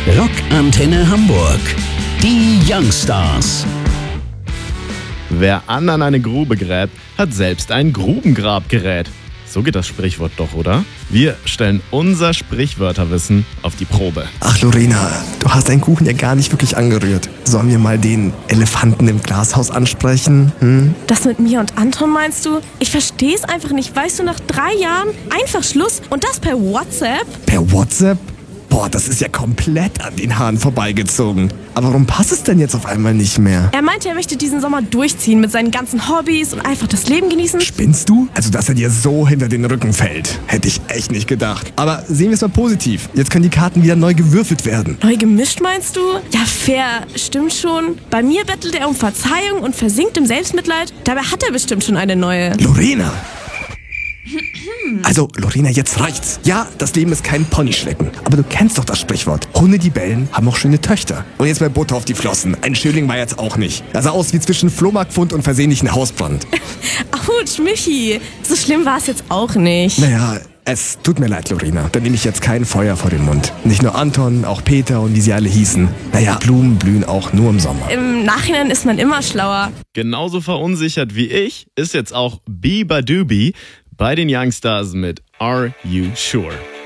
Rockantenne Hamburg. Die Youngstars. Wer anderen eine Grube gräbt, hat selbst ein Grubengrabgerät. So geht das Sprichwort doch, oder? Wir stellen unser Sprichwörterwissen auf die Probe. Ach Lorena, du hast deinen Kuchen ja gar nicht wirklich angerührt. Sollen wir mal den Elefanten im Glashaus ansprechen? Das mit mir und Anton meinst du? Ich verstehe es einfach nicht. Weißt du, nach 3 Jahren einfach Schluss und das per WhatsApp? Per WhatsApp? Boah, das ist ja komplett an den Haaren vorbeigezogen. Aber warum passt es denn jetzt auf einmal nicht mehr? Er meinte, er möchte diesen Sommer durchziehen mit seinen ganzen Hobbys und einfach das Leben genießen. Spinnst du? Also, dass er dir so hinter den Rücken fällt. Hätte ich echt nicht gedacht. Aber sehen wir es mal positiv. Jetzt können die Karten wieder neu gewürfelt werden. Neu gemischt meinst du? Ja, fair. Stimmt schon. Bei mir bettelt er um Verzeihung und versinkt im Selbstmitleid. Dabei hat er bestimmt schon eine neue. Lorena! Also, Lorena, jetzt reicht's. Ja, das Leben ist kein Ponyschrecken. Aber du kennst doch das Sprichwort. Hunde, die bellen, haben auch schöne Töchter. Und jetzt mal Butter auf die Flossen. Ein Schöling war jetzt auch nicht. Er sah aus wie zwischen Flohmarktfund und versehentlichen Hausbrand. Autsch, Michi. So schlimm war es jetzt auch nicht. Naja, es tut mir leid, Lorena. Da nehme ich jetzt kein Feuer vor den Mund. Nicht nur Anton, auch Peter und wie sie alle hießen. Naja, Blumen blühen auch nur im Sommer. Im Nachhinein ist man immer schlauer. Genauso verunsichert wie ich ist jetzt auch Biba Doobie bei den Youngstars mit Are You Sure?